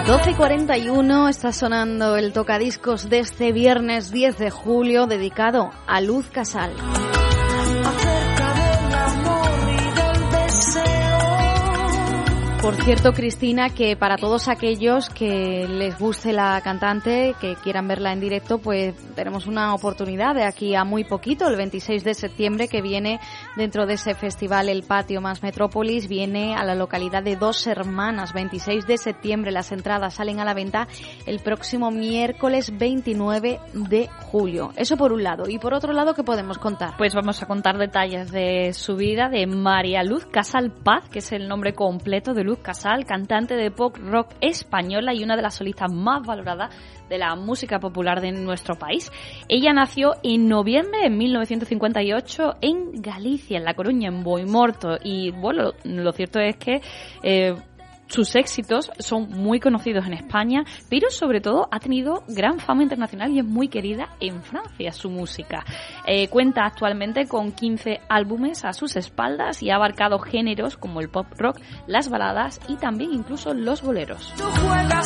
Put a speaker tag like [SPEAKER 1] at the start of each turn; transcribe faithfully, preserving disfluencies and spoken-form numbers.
[SPEAKER 1] doce y cuarenta y uno está sonando el tocadiscos de este viernes diez de julio dedicado a Luz Casal. Por cierto, Cristina, que para todos aquellos que les guste la cantante, que quieran verla en directo, pues tenemos una oportunidad de aquí a muy poquito, el veintiséis de septiembre, que viene dentro de ese festival El Patio Más Metrópolis, viene a la localidad de Dos Hermanas, veintiséis de septiembre. Las entradas salen a la venta el próximo miércoles veintinueve de julio. Eso por un lado. Y por otro lado, ¿qué podemos contar?
[SPEAKER 2] Pues vamos a contar detalles de su vida, de María Luz Casal Paz, que es el nombre completo de Luz Casal, cantante de pop rock española y una de las solistas más valoradas de la música popular de nuestro país. Ella nació en noviembre de mil novecientos cincuenta y ocho en Galicia, en La Coruña, en Boimorto. Y bueno, lo cierto es que eh, sus éxitos son muy conocidos en España, pero sobre todo ha tenido gran fama internacional y es muy querida en Francia su música. Eh, cuenta actualmente con quince álbumes a sus espaldas y ha abarcado géneros como el pop rock, las baladas y también incluso los boleros.
[SPEAKER 3] Tú juegas